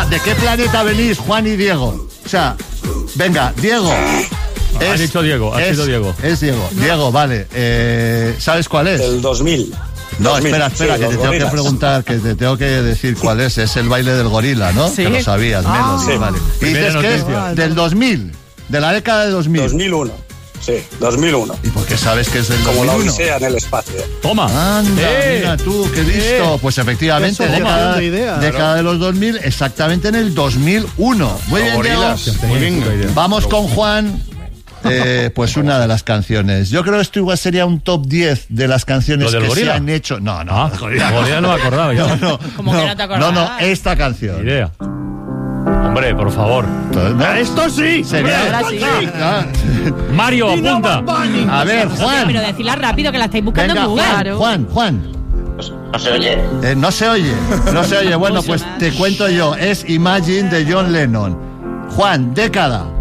Venga, ¿de qué planeta venís, Juan y Diego? O sea, venga, Diego. Ha dicho Diego, ha sido Diego. Es Diego. No. Diego, vale. ¿Sabes cuál es? El 2000. No, 2000, espera, sí, que te tengo que preguntar, que te tengo que decir cuál es. Es el baile del gorila, ¿no? Sí. Que lo sabías, Melody, sí. vale. Y dices que es del 2000, de la década de 2000. 2001. Sí, 2001. ¿Y por qué sabes que es del 2001? Como la Odisea en el espacio. Toma. Anda, mira tú, qué listo. Pues efectivamente, década de los 2000, exactamente en el 2001. Muy bien, Diego. Muy bien. Vamos con Juan. Pues una de las canciones. Yo creo que esto igual sería un top 10 de las canciones que se han hecho. No. Gorila no me acordaba yo. ¿Cómo que no te acordabas? No, esta canción. Idea. Hombre, por favor. Esto sí. Sería. Ahora sí. Mario, apunta. A ver, Juan. Pero decirla rápido que la estáis buscando Venga, en Google. Juan. No se oye. No se oye. Bueno, pues te cuento yo. Es Imagine de John Lennon. Juan, década.